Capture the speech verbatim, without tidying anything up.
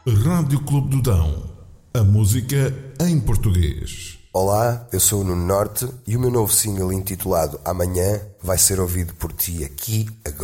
Rádio Clube do Dão. A música em português. Olá, eu sou o Nuno Norte e o meu novo single intitulado Amanhã vai ser ouvido por ti aqui agora.